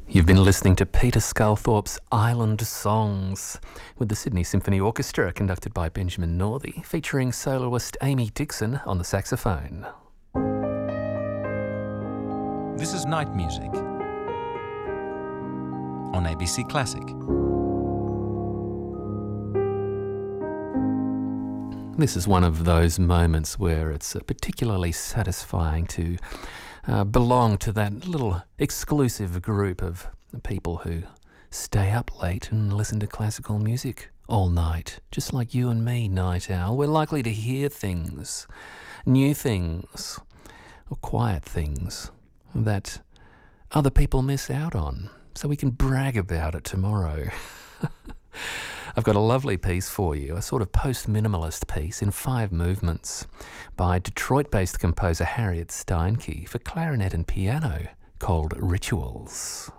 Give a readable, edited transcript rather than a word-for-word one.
You've been listening to Peter Sculthorpe's Island Songs with the Sydney Symphony Orchestra, conducted by Benjamin Northey, featuring soloist Amy Dixon on the saxophone. This is Night Music on ABC Classic. This is one of those moments where it's particularly satisfying to belong to that little exclusive group of people who stay up late and listen to classical music all night, just like you and me, Night Owl. We're likely to hear things, new things, or quiet things that other people miss out on, so we can brag about it tomorrow. I've got a lovely piece for you, a sort of post-minimalist piece in 5 movements by Detroit-based composer Harriet Steinke for clarinet and piano called Rituals.